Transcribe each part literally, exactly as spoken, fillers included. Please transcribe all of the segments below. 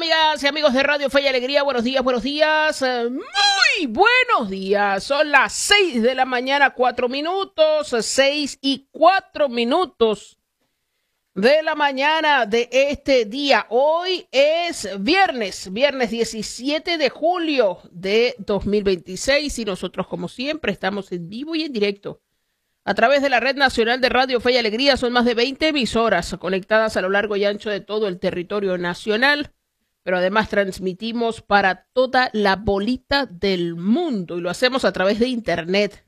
amigas y amigos de Radio Fe y Alegría? Buenos días, buenos días, eh, muy buenos días. Son las seis de la mañana, cuatro minutos, seis y cuatro minutos de la mañana de este día. Hoy es viernes, viernes diecisiete de julio de dos mil veintiséis y nosotros, como siempre, estamos en vivo y en directo a través de la Red Nacional de Radio Fe y Alegría. Son más de veinte emisoras conectadas a lo largo y ancho de todo el territorio nacional, pero además transmitimos para toda la bolita del mundo y lo hacemos a través de Internet,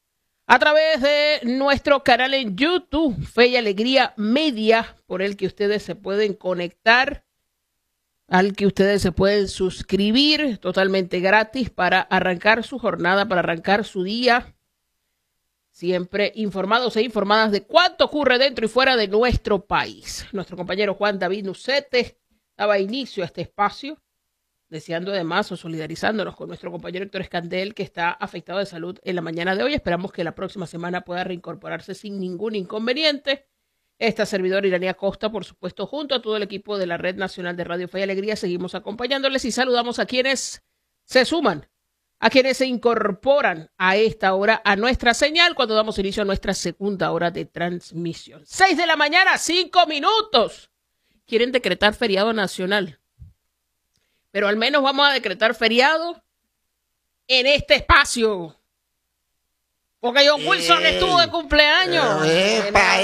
a través de nuestro canal en YouTube, Fe y Alegría Media, por el que ustedes se pueden conectar, al que ustedes se pueden suscribir totalmente gratis para arrancar su jornada, para arrancar su día, siempre informados e informadas de cuánto ocurre dentro y fuera de nuestro país. Nuestro compañero Juan David Nucete daba inicio a este espacio, deseando además o solidarizándonos con nuestro compañero Héctor Escandel, que está afectado de salud en la mañana de hoy. Esperamos que la próxima semana pueda reincorporarse sin ningún inconveniente. Esta servidora Iranía Costa, por supuesto, junto a todo el equipo de la Red Nacional de Radio Fe y Alegría, seguimos acompañándoles y saludamos a quienes se suman, a quienes se incorporan a esta hora a nuestra señal cuando damos inicio a nuestra segunda hora de transmisión. Seis de la mañana, cinco minutos. Quieren decretar feriado nacional, pero al menos vamos a decretar feriado en este espacio, porque John Wilson ey, estuvo de cumpleaños. ¡Epa,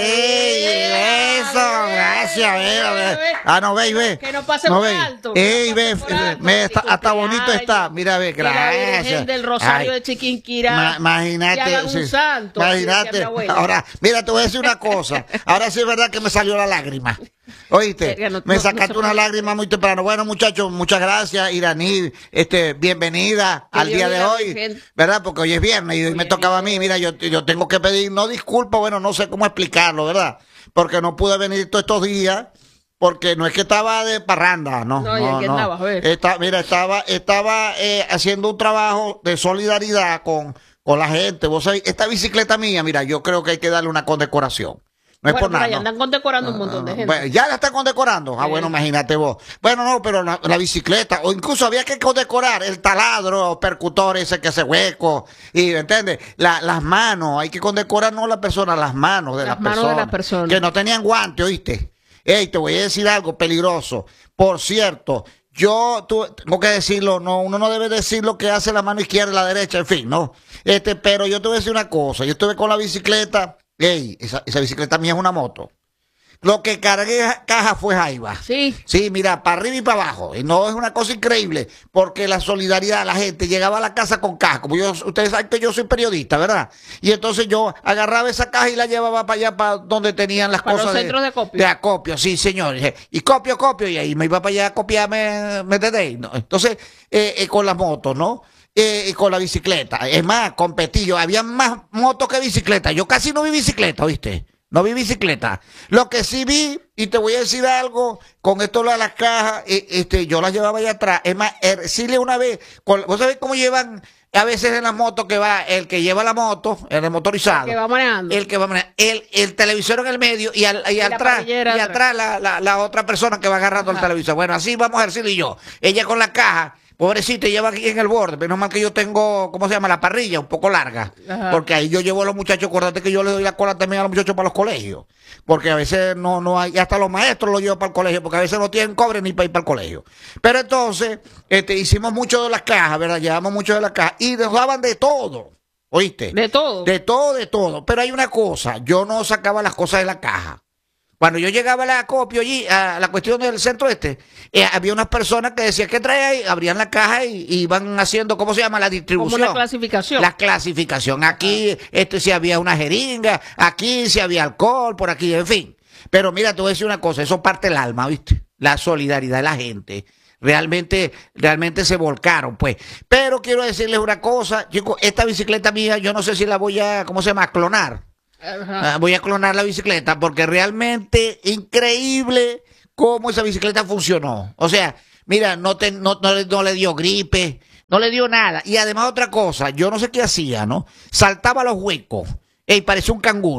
ey! ¡Eso! Gracias, ve, ve. Ah, no, ve, ve. Que no pase no, por ve. alto. ¡Ey, ve! ve está, hasta bonito está. Mira, ve, gracias. La Virgen del Rosario Ay, de Chiquinquirá. Ma, imagínate. Un Sí, santo, imagínate. Ahora, mira, te voy a decir una cosa. Ahora sí es verdad que me salió la lágrima. ¿Oíste? No, me sacaste no, no una lágrima muy temprano. Bueno, muchachos, muchas gracias, Iraní. Este, bienvenida al día de hoy, ¿verdad? Porque hoy es viernes y hoy me tocaba a mí. Mira, yo, yo tengo que pedir, no disculpas, bueno, no sé cómo explicarlo, ¿verdad? Porque no pude venir todos estos días, porque no es que estaba de parranda, no. No, no, no. Andabas, a ver. Está, mira, estaba, estaba eh, haciendo un trabajo de solidaridad con, con la gente. Vos sabés, esta bicicleta mía, mira, yo creo que hay que darle una condecoración. No es bueno, por nada. Ya andan condecorando un montón de gente. Bueno, ya la están condecorando. Ah, bueno, imagínate vos. Bueno, no, pero la, la bicicleta, o incluso había que condecorar el taladro, percutor ese que hace hueco, y ¿entiendes? La, las manos, hay que condecorar no la persona, las manos de las, las manos personas, de las personas. Que no tenían guante, ¿oíste? Ey, te voy a decir algo peligroso. Por cierto, yo tu, tengo que decirlo, no, uno no debe decir lo que hace la mano izquierda y la derecha, en fin, ¿no? Este, pero yo te voy a decir una cosa, yo estuve con la bicicleta. Ey, esa, esa bicicleta mía es una moto. Lo que cargué caja fue jaiba. Sí. Sí, mira, para arriba y para abajo. Y no es una cosa increíble, porque la solidaridad, la gente llegaba a la casa con caja. Como yo, ustedes saben que yo soy periodista, ¿verdad? Y entonces yo agarraba esa caja y la llevaba para allá, para donde tenían las para cosas. Los centros de, de acopio. De acopio, sí, señor. Y copio, copio. Y ahí me iba para allá a copiarme, ¿me entendéis? ¿No? Entonces, eh, eh, con las motos, ¿no? Eh, con la bicicleta. Es más, competí yo. Había más motos que bicicleta. Yo casi no vi bicicleta, ¿viste? No vi bicicleta. Lo que sí vi, y te voy a decir algo, con esto de las cajas, eh, este, yo las llevaba allá atrás. Es más, er, sí le una vez, con, ¿vos sabés cómo llevan a veces en las motos que va, el que lleva la moto, el motorizado? El que va manejando. El que va manejando. El, el televisor en el medio y, al, y, y atrás, y atrás la, la, la otra persona que va agarrando Ajá. el televisor. Bueno, así vamos a decirle yo. Ella con la caja. Pobrecita, lleva aquí en el borde. Menos mal que yo tengo, ¿cómo se llama? La parrilla, un poco larga. Ajá. Porque ahí yo llevo a los muchachos, acuérdate que yo le doy la cola también a los muchachos para los colegios. Porque a veces no, no hay, hasta los maestros los llevo para el colegio, porque a veces no tienen cobre ni para ir para el colegio. Pero entonces, este, hicimos mucho de las cajas, ¿verdad? Llevamos mucho de las cajas y nos daban de todo. ¿Oíste? De todo. De todo, de todo. Pero hay una cosa, yo no sacaba las cosas de la caja. Cuando yo llegaba a la acopio allí, a la cuestión del centro este, eh, había unas personas que decían, ¿qué trae ahí? Abrían la caja y, y iban haciendo, ¿cómo se llama? La distribución. Como una clasificación. La clasificación. Aquí, ah. este, si había una jeringa, aquí si había alcohol, por aquí, en fin. Pero mira, te voy a decir una cosa, eso parte el alma, ¿viste? La solidaridad de la gente. Realmente, realmente se volcaron, pues. Pero quiero decirles una cosa, chicos, esta bicicleta mía, yo no sé si la voy a, ¿cómo se llama? Clonar. Uh, voy a clonar la bicicleta porque realmente increíble cómo esa bicicleta funcionó. O sea, mira, no, te, no, no, no le dio gripe, no le dio nada. Y además otra cosa, yo no sé qué hacía, ¿no? Saltaba los huecos, y parecía un canguro.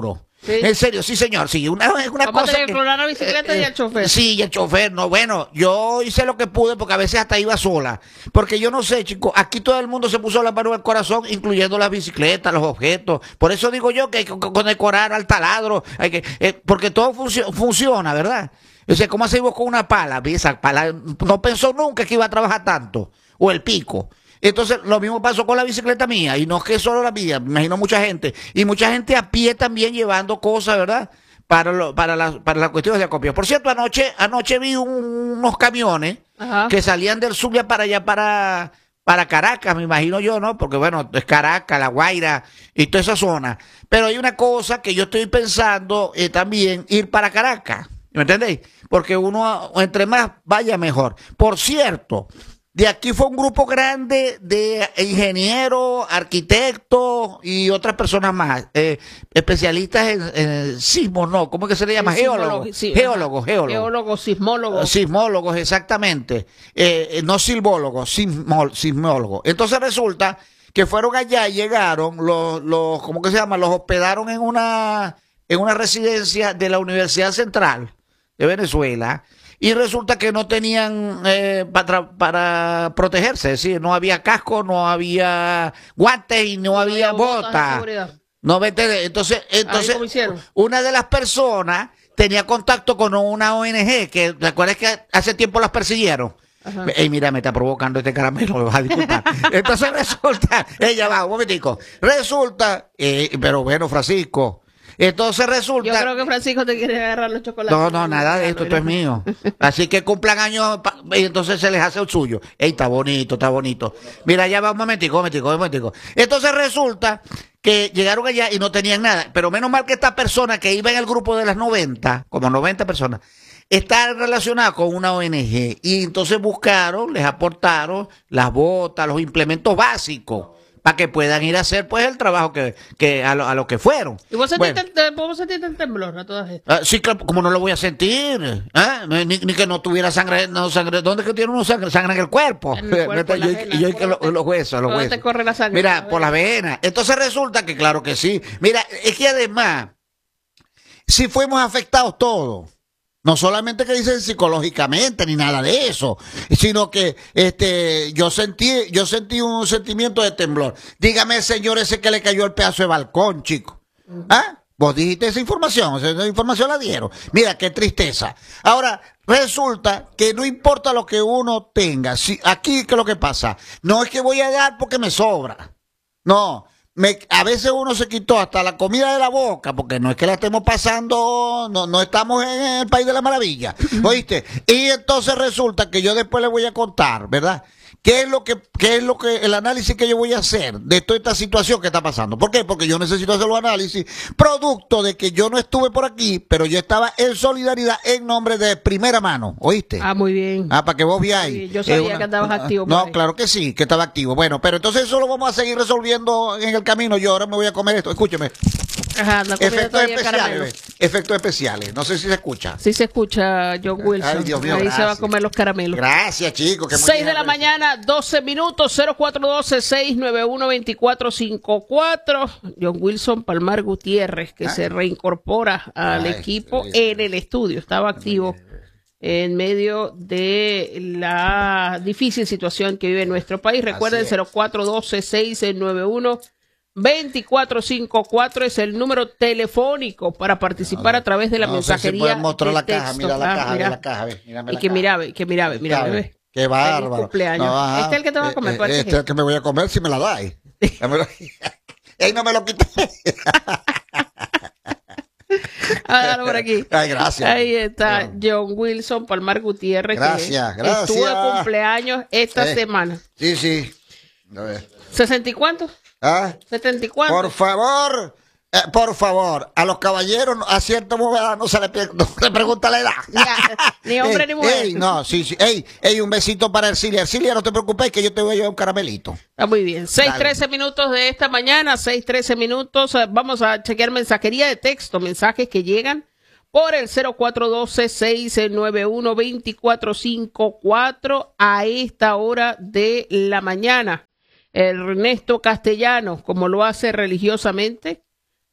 Sí. En serio, sí, señor. Sí, una, una Vamos cosa. a tener que que- clonar la bicicleta eh, y eh, al chofer. Sí, y el chofer, no, bueno, yo hice lo que pude porque a veces hasta iba sola. Porque yo no sé, chicos, aquí todo el mundo se puso la mano al corazón, incluyendo las bicicletas, los objetos. Por eso digo yo que hay que condecorar al taladro, hay que, eh, porque todo funcio- funciona, ¿verdad? O sea, ¿cómo hacemos con una pala? Esa pala no pensó nunca que iba a trabajar tanto. O el pico. Entonces, lo mismo pasó con la bicicleta mía, y no es que solo la mía, me imagino mucha gente, y mucha gente a pie también llevando cosas, ¿verdad? Para lo, para las para las cuestiones de acopio. Por cierto, anoche anoche vi un- unos camiones Ajá. que salían del Zulia para allá, para, para Caracas, me imagino yo, ¿no? Porque bueno, es Caracas, La Guaira y toda esa zona. Pero hay una cosa que yo estoy pensando eh, también, ir para Caracas, ¿me entendéis? Porque uno, entre más vaya, mejor. Por cierto, de aquí fue un grupo grande de ingenieros, arquitectos y otras personas más, eh, especialistas en, en sismos, ¿no? ¿Cómo es que se le llama? En Geólogos, sismología, sí, geólogos, ajá. geólogos. Geólogos, sismólogos. Sismólogos, exactamente. Eh, eh, no silvólogos, sismol- sismólogos. Entonces resulta que fueron allá y llegaron, los, los, ¿cómo que se llama? Los hospedaron en una, en una residencia de la Universidad Central de Venezuela. Y resulta que no tenían eh, para, para protegerse, es decir, no había casco, no había guantes y no, No había había botas de botas. seguridad. No me entendés. Entonces, entonces ¿cómo hicieron? una de las personas tenía contacto con una O N G que, ¿te acuerdas que hace tiempo las persiguieron? Ajá. Ey, mira, me está provocando este caramelo, me vas a disculpar. Entonces resulta, ella va, un momentico, resulta, eh, pero bueno, Francisco, entonces resulta... Yo creo que Francisco te quiere agarrar los chocolates. No, no, nada de esto, esto es mío. Así que cumplan años pa- y entonces se les hace el suyo. Ey, está bonito, está bonito. Mira, ya va un momentico, un momentico, un momentico. Entonces resulta que llegaron allá y no tenían nada. Pero menos mal que esta persona que iba en el grupo de las noventa, como noventa personas, está relacionada con una O N G. Y entonces buscaron, les aportaron las botas, los implementos básicos, para que puedan ir a hacer pues el trabajo que, que a, lo, a lo que fueron. ¿Y vos Bueno. sentiste, el, vos sentiste el temblor a todas estas? Ah, sí, claro, como no lo voy a sentir, ¿ah? ni, ni que no tuviera sangre, no sangre, ¿dónde es que tiene uno sangre? Sangre en el cuerpo. En el cuerpo, en las Yo- venas. y yo, y que ¿Por lo- dónde- los huesos, los por dónde huesos. te corre la sangre? Mira, Por por las las venas. Entonces resulta que claro que sí. Mira, es que además, si fuimos afectados todos. No solamente que dicen psicológicamente ni nada de eso, sino que este yo sentí yo sentí un sentimiento de temblor. Dígame, señor, ese que le cayó el pedazo de balcón, chico. ¿Ah? Vos dijiste esa información, esa información la dieron. Mira, qué tristeza. Ahora, resulta que no importa lo que uno tenga. Si, aquí, ¿qué es lo que pasa? No es que voy a dar porque me sobra. No. Me, a veces uno se quitó hasta la comida de la boca, porque no es que la estemos pasando, no, no estamos en el país de la maravilla, ¿oíste? Y entonces resulta que yo después le voy a contar, ¿verdad? ¿Qué es lo que, qué es lo que, el análisis que yo voy a hacer de toda esta situación que está pasando? ¿Por qué? Porque yo necesito hacer los análisis, producto de que yo no estuve por aquí, pero yo estaba en solidaridad en nombre de primera mano, ¿oíste? Ah, muy bien. Ah, para que vos veáis. Sí, yo sabía que andabas activo por No, ahí. claro que sí, que estaba activo. Bueno, pero entonces eso lo vamos a seguir resolviendo en el camino. Yo ahora me voy a comer esto. Escúcheme. Ajá, la comida Efectos todavía especiales. caramelo. ve. Efectos especiales. No sé si se escucha. Sí se escucha, John Wilson. Ay, Dios mío, Ahí se va a gracias. comer los caramelos. Gracias, chicos. que seis de la mañana- mañana, doce minutos, cero cuatro uno dos, seis nueve uno, dos cuatro cinco cuatro. John Wilson Palmar Gutiérrez, que Ah. se reincorpora al Ay, equipo feliz. en el estudio. Estaba activo en medio de la difícil situación que vive nuestro país. Recuerden, es. cero cuatro uno dos, seis nueve uno, dos cuatro cinco cuatro es el número telefónico para participar a través de la No sé si mensajería. pueden mostrar de la caja. texto. Mira la Ah, caja, mira. mira la caja. ve, mírame Y la que caja. mira, ve, que mira, ve, mira, Cabe. bebé. Qué bárbaro. Feliz cumpleaños. No, Este es el que te vas a comer, eh, ¿cuál eh, es Este es ese? el que me voy a comer si me la dais. Dámelo. Ey, no me lo quité. Ah, dalo por aquí. Ay, gracias. Ahí está Bueno. John Wilson Palmar Gutiérrez. Gracias, que gracias. Estuvo de cumpleaños esta Eh. semana. Sí, sí. A ver. ¿sesenta y cuántos? ¿Ah? ¿setenta y cuántos? Por favor, eh, por favor, a los caballeros a cierta edad no se le, pre- no se le pregunta la edad. Ya, ni hombre Ey, ni mujer. ey, no, sí, sí. Ey, ey, un besito para Ercilia. Ercilia, no te preocupes que yo te voy a llevar un caramelito. Está muy bien. seis Dale. trece minutos de esta mañana, seis trece minutos. Eh, Vamos a chequear mensajería de texto, mensajes que llegan por el cero cuatro uno dos, seis nueve uno, dos cuatro cinco cuatro a esta hora de la mañana. Ernesto Castellanos, como lo hace religiosamente,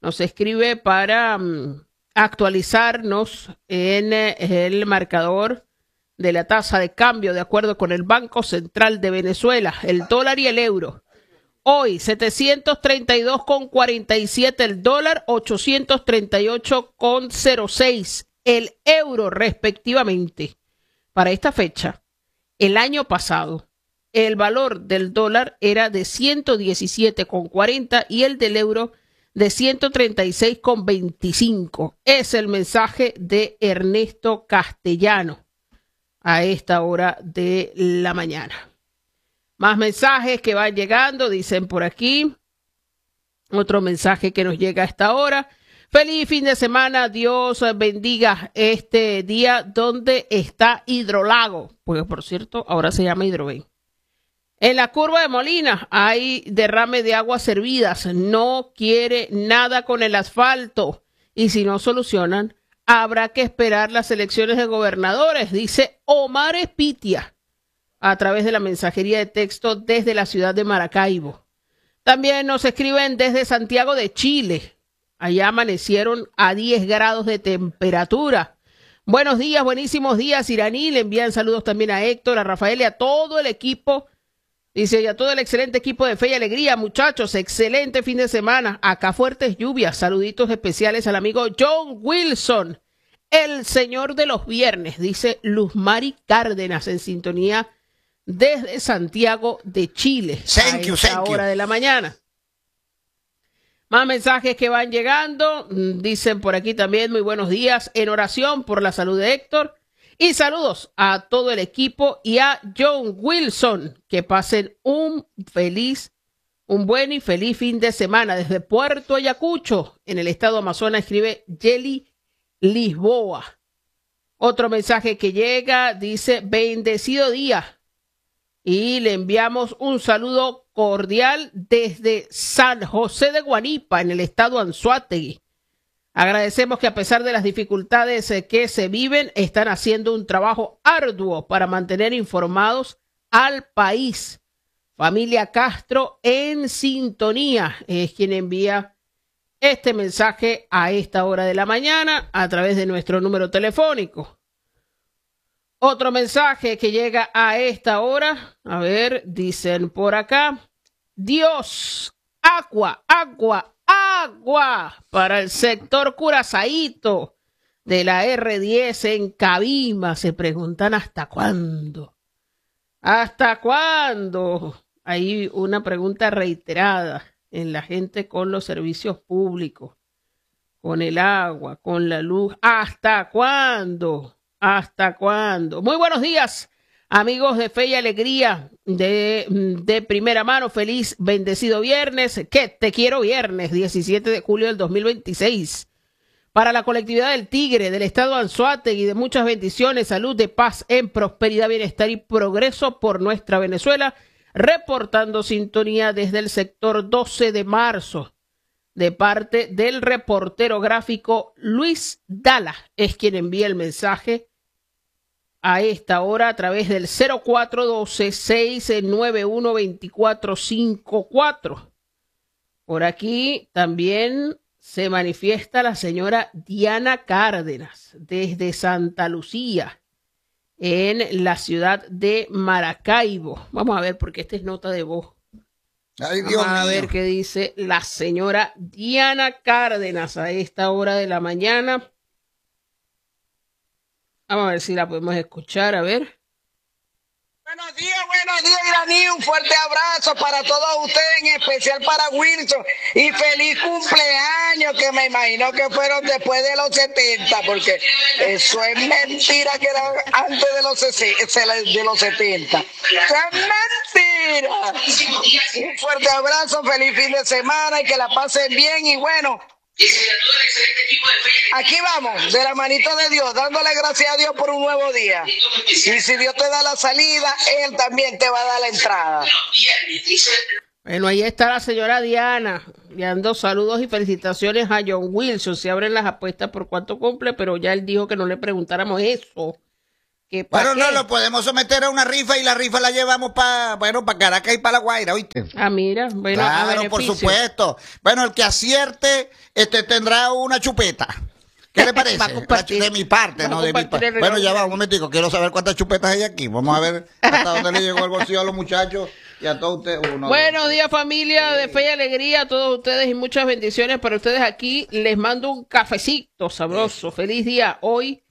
nos escribe para um, actualizarnos en eh, el marcador de la tasa de cambio de acuerdo con el Banco Central de Venezuela, el dólar y el euro. Hoy, setecientos treinta y dos con cuarenta y siete el dólar, ochocientos treinta y ocho con cero seis el euro respectivamente. Para esta fecha, el año pasado, el valor del dólar era de ciento diecisiete con cuarenta y el del euro de ciento treinta y seis con veinticinco. Es el mensaje de Ernesto Castellano a esta hora de la mañana. Más mensajes que van llegando, dicen por aquí. Otro mensaje que nos llega a esta hora. Feliz fin de semana, Dios bendiga este día donde está Hidrolago, porque por cierto ahora se llama Hidroven. En la curva de Molina hay derrame de aguas servidas, no quiere nada con el asfalto y si no solucionan habrá que esperar las elecciones de gobernadores, dice Omar Espitia a través de la mensajería de texto desde la ciudad de Maracaibo. También nos escriben desde Santiago de Chile. Allá amanecieron a diez grados de temperatura. Buenos días, buenísimos días, Iraní. Le envían saludos también a Héctor, a Rafael y a todo el equipo. Dice, y a todo el excelente equipo de Fe y Alegría, muchachos. Excelente fin de semana. Acá fuertes lluvias. Saluditos especiales al amigo John Wilson, el señor de los viernes, dice Luzmari Cárdenas, en sintonía desde Santiago de Chile. Thank you, a esta thank you. hora de la mañana. Más mensajes que van llegando. Dicen por aquí también, muy buenos días, en oración por la salud de Héctor. Y saludos a todo el equipo y a John Wilson. Que pasen un feliz, un buen y feliz fin de semana. Desde Puerto Ayacucho, en el estado Amazonas, escribe Yeli Lisboa. Otro mensaje que llega dice, bendecido día. Y le enviamos un saludo cordial desde San José de Guanipa, en el estado Anzoátegui. Agradecemos que a pesar de las dificultades que se viven, están haciendo un trabajo arduo para mantener informados al país. Familia Castro en sintonía es quien envía este mensaje a esta hora de la mañana a través de nuestro número telefónico. Otro mensaje que llega a esta hora, a ver, dicen por acá, Dios, agua, agua, agua para el sector Curazaíto de la erre diez en Cabima. Se preguntan hasta cuándo. ¿Hasta cuándo? Hay una pregunta reiterada en la gente con los servicios públicos, con el agua, con la luz. ¿Hasta cuándo? ¿Hasta cuándo? Muy buenos días, amigos de Fe y Alegría de, de primera mano. Feliz, bendecido viernes. Que te quiero viernes, diecisiete de julio del dos mil veintiséis. Para la colectividad del Tigre, del estado Anzoátegui, de muchas bendiciones, salud, de paz, en prosperidad, bienestar y progreso por nuestra Venezuela. Reportando sintonía desde el sector doce de marzo. De parte del reportero gráfico Luis Dala, es quien envía el mensaje a esta hora a través del cero cuatro uno dos, seis nueve uno, dos cuatro cinco cuatro. Por aquí también se manifiesta la señora Diana Cárdenas desde Santa Lucía, en la ciudad de Maracaibo. Vamos a ver, porque esta es nota de voz. Ay, Dios Vamos a mío. ver qué dice la señora Diana Cárdenas a esta hora de la mañana. Vamos a ver si la podemos escuchar, a ver. Buenos días, buenos días, Iraní. Un fuerte abrazo para todos ustedes, en especial para Wilson. Y feliz cumpleaños, que me imagino que fueron después de los setenta, porque eso es mentira que era antes de los, de los setenta. ¡Eso es mentira! Un fuerte abrazo, feliz fin de semana y que la pasen bien. Y bueno, aquí vamos, de la manito de Dios, dándole gracias a Dios por un nuevo día. Y si Dios te da la salida, Él también te va a dar la entrada. Bueno, ahí está la señora Diana, dando saludos y felicitaciones a John Wilson. Se abren las apuestas por cuánto cumple, pero ya él dijo que no le preguntáramos eso, que ¿pa Bueno, qué? no, lo podemos someter a una rifa y la rifa la llevamos para, bueno, para Caracas y para La Guaira, ¿oíste? Ah, mira, bueno, a Claro, por beneficio. supuesto. Bueno, el que acierte este tendrá una chupeta. ¿Qué le parece? Va a compartir. De mi parte, Va a no de mi compartir parte. el regalo. Bueno, ya va, un momentico. Quiero saber cuántas chupetas hay aquí. Vamos a ver hasta dónde le llegó el bolsillo a los muchachos y a todos ustedes. Uno, Buenos dos, días, familia de Fe y Alegría a todos ustedes y muchas bendiciones para ustedes aquí. Les mando un cafecito sabroso. Feliz día hoy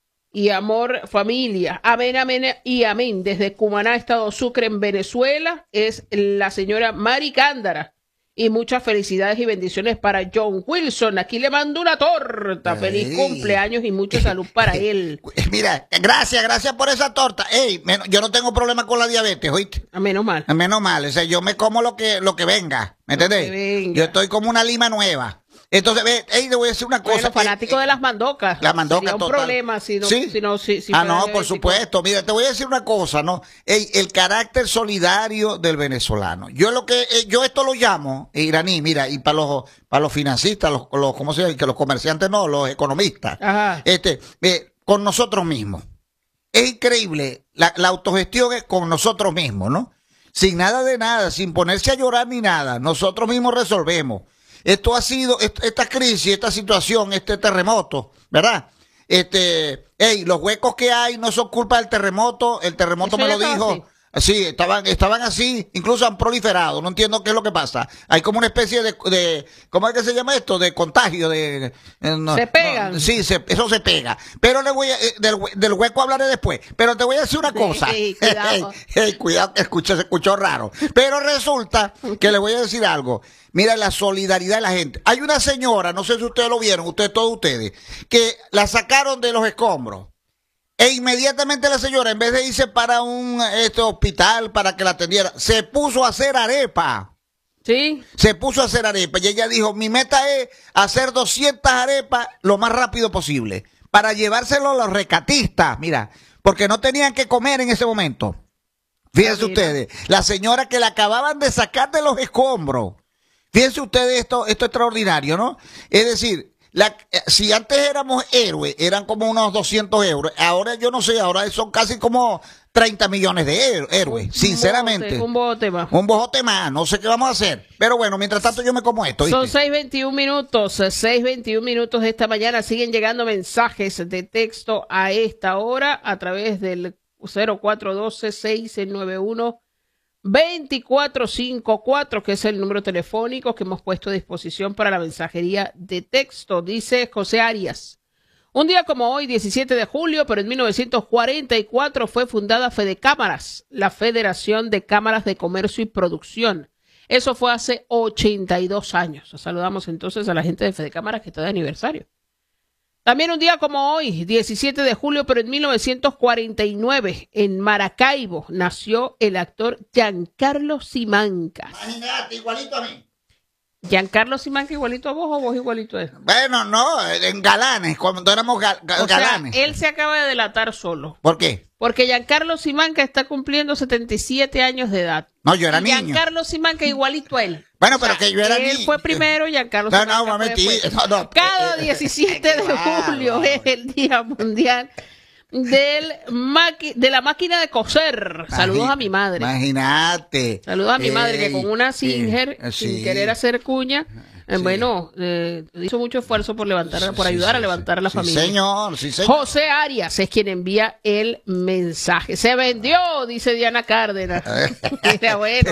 y amor, familia. Amén, amén y amén. Desde Cumaná, Estado Sucre, en Venezuela, es la señora Mari Cándara. Y muchas felicidades y bendiciones para John Wilson. Aquí le mando una torta. Feliz Ey. cumpleaños y mucha salud para él. Mira, gracias, gracias por esa torta. Ey, men- yo no tengo problema con la diabetes, ¿oíste? A menos mal. Menos mal, o sea, yo me como lo que, lo que venga, ¿me entendés? que venga. Yo estoy como una lima nueva. Entonces, ve, ey, le voy a decir una cosa. Bueno, fanático eh, eh, de las mandocas. La mandoca Sería un total. problema si no, ¿Sí? si no, si, si ah, fuera no, por diabético. supuesto. Mira, te voy a decir una cosa, ¿no? Ey, el carácter solidario del venezolano. Yo lo que, eh, yo esto lo llamo, eh, iraní, mira, y para los, para los financistas, los, los, ¿cómo se llama? Que los comerciantes no, los economistas. Ajá. Este, eh, con nosotros mismos. Es increíble, la, la autogestión es con nosotros mismos, ¿no? Sin nada de nada, sin ponerse a llorar ni nada. Nosotros mismos resolvemos. Esto ha sido, est- esta crisis, esta situación, este terremoto, ¿verdad? Este, hey, los huecos que hay no son culpa del terremoto, el terremoto Eso me ya lo estaba dijo. Sí, estaban, estaban así, incluso han proliferado, no entiendo qué es lo que pasa. Hay como una especie de, de ¿cómo es que se llama esto? De contagio, de... eh, no, Se pegan. no, sí, se, eso se pega. Pero le voy a, eh, del, hue- del hueco hablaré después. Pero te voy a decir una cosa. Ey, cuidado. Ey, cuidado, que escucha, se escuchó raro. Pero resulta que le voy a decir algo. Mira la solidaridad de la gente. Hay una señora, no sé si ustedes lo vieron, ustedes, todos ustedes, que la sacaron de los escombros. E inmediatamente la señora, en vez de irse para un este, hospital para que la atendiera, se puso a hacer arepa. Sí. Se puso a hacer arepa. Y ella dijo, mi meta es hacer doscientas arepas lo más rápido posible. Para llevárselo a los recatistas. Mira, porque no tenían que comer en ese momento. Fíjense Ah, mira. ustedes, la señora que la acababan de sacar de los escombros. Fíjense ustedes esto, esto extraordinario, ¿no? Es decir, la, eh, si antes éramos héroes, eran como unos doscientos euros. Ahora yo no sé, ahora son casi como treinta millones de héroes, héroes, Un sinceramente. bote, un bote más. Un bojote más, no sé qué vamos a hacer. Pero bueno, mientras tanto yo me como esto, ¿viste? Son seis veintiún minutos, seis veintiún minutos de esta mañana. Siguen llegando mensajes de texto a esta hora a través del cero cuatro uno dos, seis nueve uno, dos cuatro cinco cuatro, que es el número telefónico que hemos puesto a disposición para la mensajería de texto. Dice José Arias. Un día como hoy, diecisiete de julio, pero en mil novecientos cuarenta y cuatro fue fundada Fedecámaras, la Federación de Cámaras de Comercio y Producción. Eso fue hace ochenta y dos años. Saludamos entonces a la gente de Fedecámaras que está de aniversario. También un día como hoy, diecisiete de julio, pero en mil novecientos cuarenta y nueve, en Maracaibo, nació el actor Giancarlo Simancas. Imagínate, igualito a mí. ¿Giancarlo Simancas igualito a vos o vos igualito a él? Bueno, no, en galanes, cuando éramos ga- ga- O sea, galanes. él se acaba de delatar solo. ¿Por qué? Porque Giancarlo Simancas está cumpliendo setenta y siete años de edad. No, yo era Y niño. Giancarlo Simancas igualito a él. Bueno, pero que yo era Él niño. fue primero, Giancarlo No, Simancas no, fue momentito, después. no, no. Cada Eh, eh, diecisiete de claro. julio es el Día Mundial del maqui- de la máquina de coser. Saludos Imagi- a mi madre. Imagínate. Saludos a mi madre que Ey, con una eh, Singer, eh, sin sí. querer hacer cuña, eh, Sí. bueno, eh, hizo mucho esfuerzo por levantar, Sí, por sí, ayudar sí, a levantar sí. a la Sí, familia. señor, sí, señor. José Arias es quien envía el mensaje. Se vendió, dice Diana Cárdenas. Mira, bueno.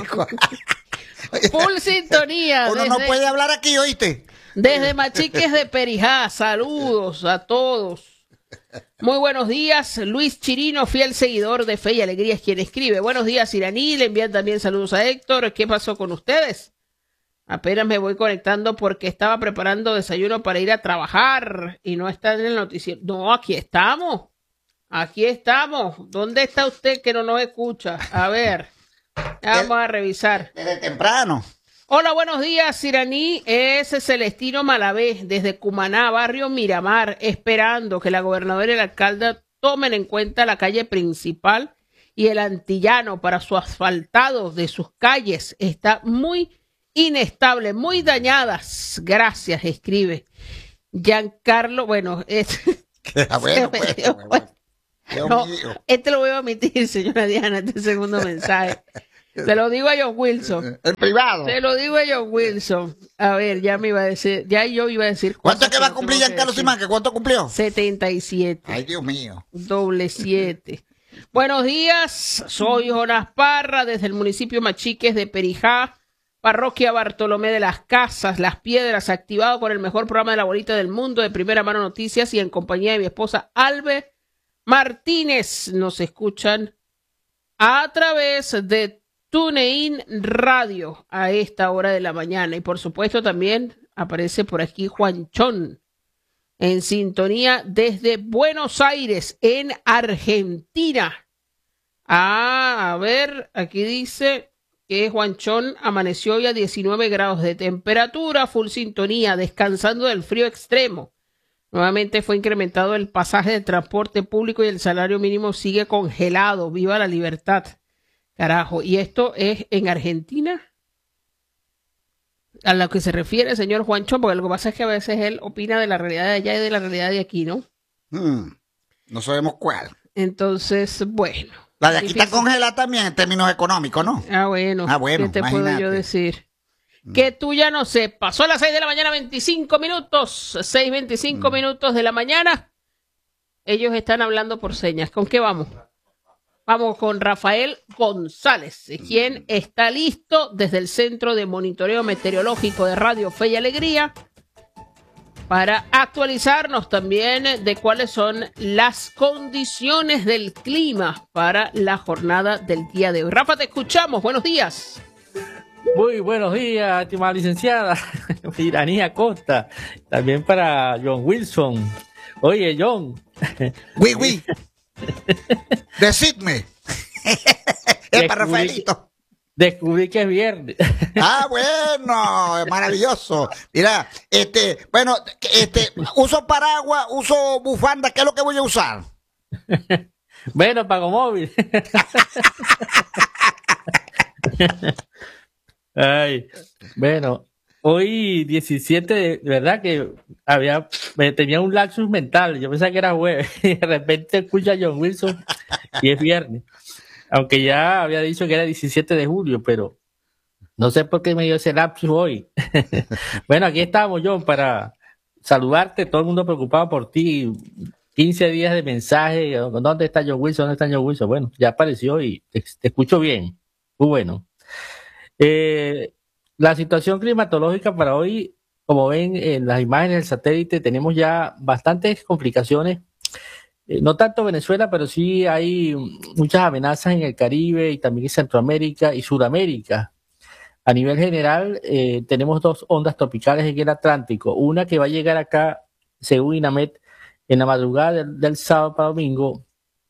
Full sintonía. Uno no desde- puede hablar aquí, ¿oíste? Desde Machiques de Perijá, saludos a todos. Muy buenos días, Luis Chirino, fiel seguidor de Fe y Alegría, es quien escribe. Buenos días, Iraní, le envían también saludos a Héctor. ¿Qué pasó con ustedes? Apenas me voy conectando porque estaba preparando desayuno para ir a trabajar y no está en el noticiero. No, aquí estamos. Aquí estamos. ¿Dónde está usted que no nos escucha? A ver, vamos a revisar. Desde temprano. Hola, buenos días, Iraní. Es Celestino Malavé, desde Cumaná, barrio Miramar, esperando que la gobernadora y el alcalde tomen en cuenta la calle principal y el antillano para su asfaltado de sus calles. Está muy inestable, muy dañadas. Gracias, escribe Giancarlo. Bueno, es... Ah, bueno, pues, bueno, bueno. Dios No, mío. este lo voy a omitir, señora Diana, este segundo mensaje. Se lo digo a John Wilson. El privado. Se lo digo a John Wilson. A ver, ya me iba a decir, ya yo iba a decir. ¿Cuánto es que va a no cumplir tengo Giancarlo que decir. Simancas? ¿Cuánto cumplió? setenta y siete. Ay, Dios mío. Doble siete. Buenos días, soy Jonas Parra desde el municipio Machiques de Perijá, parroquia Bartolomé de las Casas, Las Piedras, activado por el mejor programa de la bolita del mundo de primera mano noticias y en compañía de mi esposa Albe Martínez. Nos escuchan a través de TuneIn Radio a esta hora de la mañana y por supuesto también aparece por aquí Juanchón en sintonía desde Buenos Aires, en Argentina. Ah, a ver, aquí dice que Juanchón amaneció hoy a diecinueve grados de temperatura, full sintonía, descansando del frío extremo. Nuevamente fue incrementado el pasaje de transporte público y el salario mínimo sigue congelado. ¡Viva la libertad! Carajo, ¿y esto es en Argentina? A lo que se refiere el señor Juanchón, porque lo que pasa es que a veces él opina de la realidad de allá y de la realidad de aquí, ¿no? Hmm, no sabemos cuál. Entonces, bueno. La de aquí está difícil. congelada también en términos económicos, ¿no? Ah, bueno. Ah, bueno, ¿Qué te imagínate. puedo yo decir? Que tú ya no sepas. Son las seis de la mañana, veinticinco minutos. seis, veinticinco Mm. minutos de la mañana. Ellos están hablando por señas. ¿Con qué vamos? Vamos con Rafael González, quien está listo desde el Centro de Monitoreo Meteorológico de Radio Fe y Alegría para actualizarnos también de cuáles son las condiciones del clima para la jornada del día de hoy. Rafa, te escuchamos. Buenos días. Muy buenos días, estimada licenciada Iranía Costa. También para John Wilson. Oye, John. Oui, oui. Decidme. Es para Rafaelito. Descubrí que es viernes. Ah, bueno, maravilloso. Mira, este, bueno, este, uso paraguas, uso bufanda, ¿qué es lo que voy a usar? Bueno, pago móvil. Ay, bueno, hoy diecisiete, de verdad que había, me tenía un lapsus mental. Yo pensaba que era jueves y de repente escucha a John Wilson y es viernes. Aunque ya había dicho que era diecisiete de julio, pero no sé por qué me dio ese lapsus hoy. Bueno, aquí estamos, John, para saludarte. Todo el mundo preocupado por ti. quince días de mensaje. ¿Dónde está John Wilson? ¿Dónde está John Wilson? Bueno, ya apareció y te, te escucho bien. Muy bueno. Eh, la situación climatológica para hoy, como ven en las imágenes del satélite, tenemos ya bastantes complicaciones. Eh, no tanto Venezuela, pero sí hay muchas amenazas en el Caribe y también en Centroamérica y Sudamérica. A nivel general, eh, tenemos dos ondas tropicales en el Atlántico. Una que va a llegar acá, según INAMET, en la madrugada del, del sábado para domingo,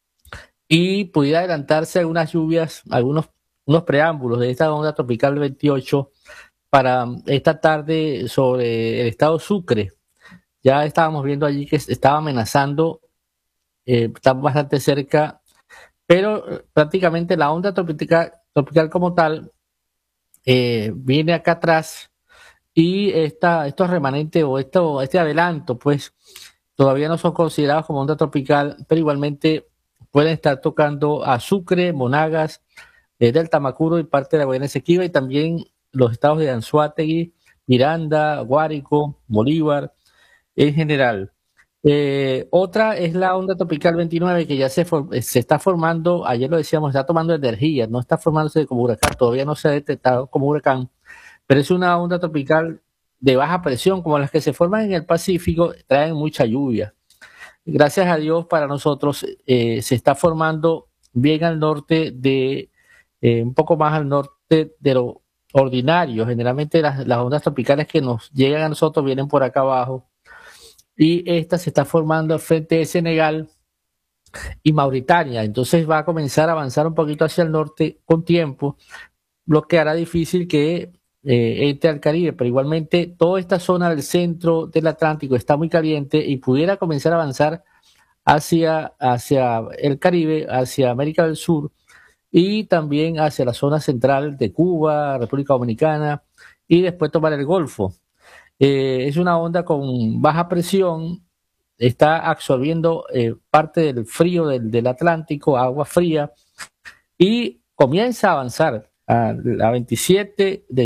y pudiera adelantarse algunas lluvias, algunos unos preámbulos de esta onda tropical veintiocho para esta tarde sobre el estado Sucre. Ya estábamos viendo allí que estaba amenazando, eh, está bastante cerca, pero prácticamente la onda tropical, tropical como tal eh, viene acá atrás y esta, estos remanentes o esto, este adelanto pues todavía no son considerados como onda tropical, pero igualmente pueden estar tocando a Sucre, Monagas, eh, del Tamacuro y parte de la Guayana Esequiba y también los estados de Anzoátegui, Miranda, Guárico, Bolívar en general. Eh, otra es la onda tropical veintinueve que ya se, for, se está formando, ayer lo decíamos, está tomando energía, no está formándose como huracán, todavía no se ha detectado como huracán, pero es una onda tropical de baja presión, como las que se forman en el Pacífico, traen mucha lluvia. Gracias a Dios para nosotros eh, se está formando bien al norte de, eh, un poco más al norte de lo ordinario. Generalmente las, las ondas tropicales que nos llegan a nosotros vienen por acá abajo. Y esta se está formando frente de Senegal y Mauritania. Entonces va a comenzar a avanzar un poquito hacia el norte con tiempo, lo que hará difícil que eh, entre al Caribe. Pero igualmente toda esta zona del centro del Atlántico está muy caliente y pudiera comenzar a avanzar hacia, hacia el Caribe, hacia América del Sur y también hacia la zona central de Cuba, República Dominicana y después tomar el Golfo. Eh, es una onda con baja presión, está absorbiendo eh, parte del frío del, del Atlántico, agua fría, y comienza a avanzar a la veintisiete de